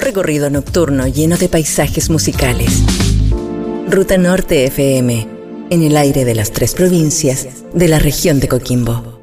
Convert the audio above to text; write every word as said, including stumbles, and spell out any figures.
recorrido nocturno lleno de paisajes musicales. Ruta Norte F M, en el aire de las tres provincias de la región de Coquimbo.